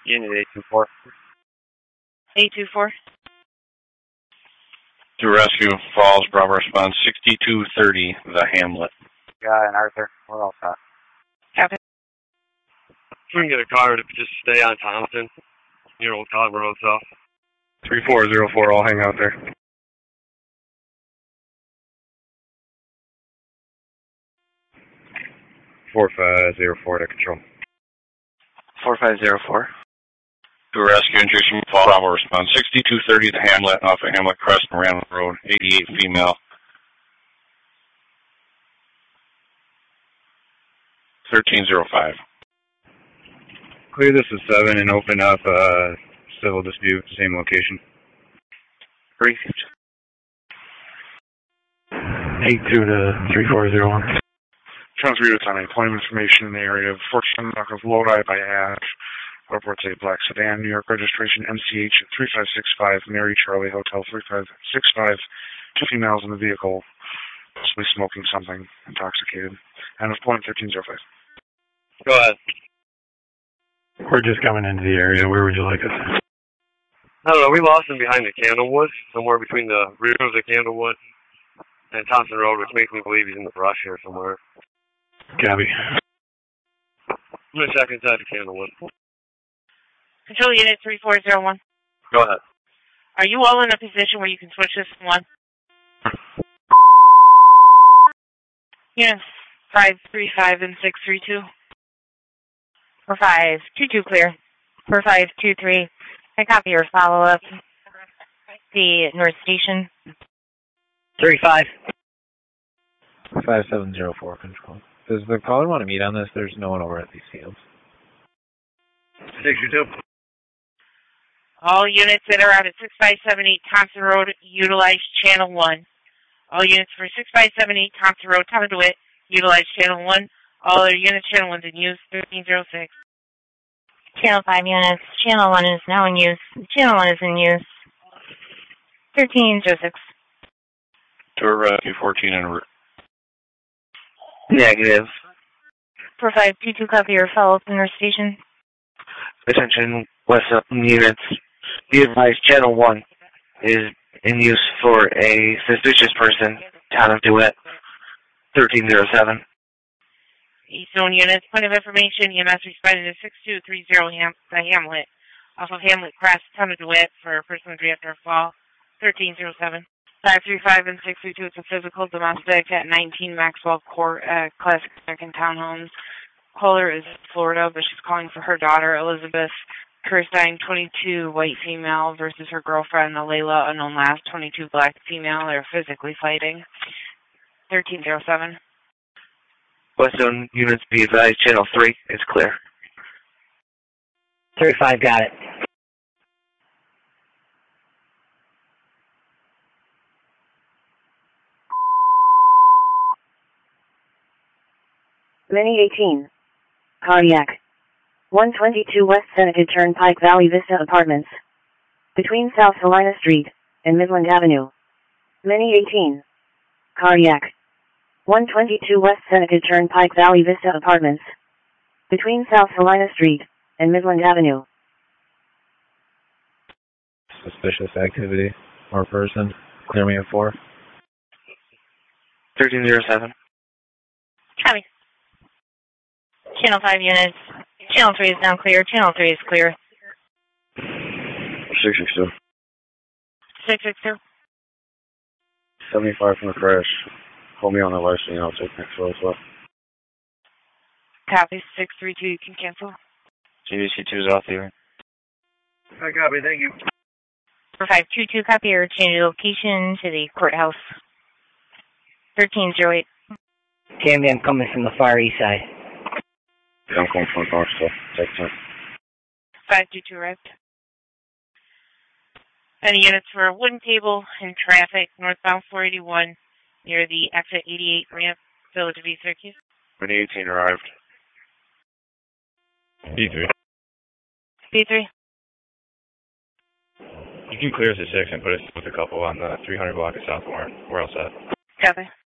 Unit 824. 824. To Rescue Falls, Bravo response 6230, The Hamlet. Got an Arthur. We're all set. Copy. We can get a car to just stay on Thompson, near Old College Road, so. 3404, I'll hang out there. 4504 to control. 4504. To Rescue Intrusion Falls, Bravo response 6230, The Hamlet, off of Hamlet Crest, Moran Road, 88 female. 1305. Clear this is 7 and open up civil dispute, same location. Brief. 82 to 3401. Transmute on employment information in the area of 14 block of Lodi by Ash. Reports a black sedan, New York registration, MCH 3565, Mary Charlie Hotel 3565. 2 females in the vehicle, possibly smoking something, intoxicated. And of point 1305. Go ahead. We're just coming into the area. Where would you like us? I don't know, we lost him behind the Candlewood, somewhere between the rear of the Candlewood and Thompson Road, which makes me believe he's in the brush here somewhere. Gabby. I'm going to check inside the Candlewood. Control Unit 3401. Go ahead. Are you all in a position where you can switch this to 1? Yes. 535 and 632. 4522 clear. 4523. I copy your follow-up. The North Station. 35. 5704 control. Does the caller want to meet on this? There's no one over at these fields. 622. All units that are out at 6578 Thompson Road utilize Channel 1. All units for 6578 Thompson Road, Tom DeWitt, utilize Channel 1. All other units, Channel 1's in use, 1306. Channel 5 units, Channel 1 is now in use. Channel 1 is in use. 1306. To Rescue 14 and route. Negative. 4522, copy your follow-up in our station. Attention, West units. Be advised, Channel 1 is in use for a suspicious person, Town of DeWitt, 1307. East Zone units, point of information, EMS responding to 6230 the Hamlet, off of Hamlet Crest, Town of DeWitt, for a person injury after a fall, 1307. 535 and 632, it's a physical domestic at 19 Maxwell Court at Classic American Townhomes. Caller is Florida, but she's calling for her daughter, Elizabeth Kirstein, 22, white female, versus her girlfriend, Alayla, unknown last, 22, black female. They're physically fighting. 1307. West Zone units, be advised, Channel 3 is clear. 35, got it. Mini 18. Cardiac. 122 West Seneca Turnpike, Valley Vista Apartments. Between South Salina Street and Midland Avenue. Mini 18. Cardiac. 122 West Seneca Turnpike, Valley Vista Apartments. Between South Salina Street and Midland Avenue. Suspicious activity or person. Clear me at 4. 1307. Copy. Channel 5 units. Channel 3 is now clear. Channel 3 is clear. 662. 662. 75 from the crash. Hold me on the live scene, I'll take next row as well. Copy, 632, you can cancel. GBC2 is off the air. I copy, thank you. 4522, copy your change of location to the courthouse. 1308. Tammy, I'm coming from the far east side. Yeah, I'm coming from the north, so take time. 522 arrived. Any units for a wooden table in traffic, northbound 481, near the exit 88 ramp, Village of East Syracuse. Mini 18 arrived. B3. B3. You can clear us at 6 and put us with a couple on the 300 block of Southmore. We're all set. Copy.